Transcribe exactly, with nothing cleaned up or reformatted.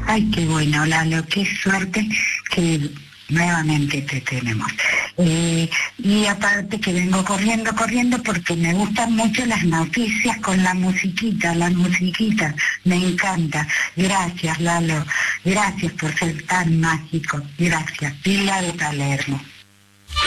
Ay, qué bueno, Lalo, qué suerte que nuevamente te tenemos. Eh, y aparte que vengo corriendo, corriendo porque me gustan mucho las noticias con la musiquita, la musiquita, me encanta. Gracias, Lalo, gracias por ser tan mágico, gracias. Pilar de Palermo.